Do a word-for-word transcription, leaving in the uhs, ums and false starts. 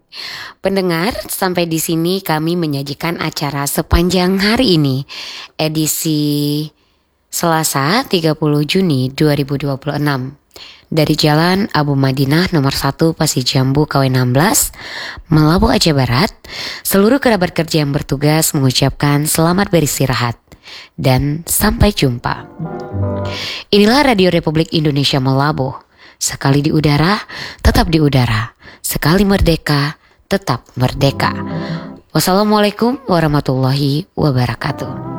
Pendengar, sampai di sini kami menyajikan acara sepanjang hari ini, edisi Selasa tiga puluh Juni dua ribu dua puluh enam. Dari Jalan Abu Madinah nomor satu Pasir Jambu K W enam belas, Melabu Aceh Barat, seluruh kerabat kerja yang bertugas mengucapkan selamat beristirahat dan sampai jumpa. Inilah Radio Republik Indonesia Melabu. Sekali di udara, tetap di udara. Sekali merdeka, tetap merdeka. Wassalamualaikum warahmatullahi wabarakatuh.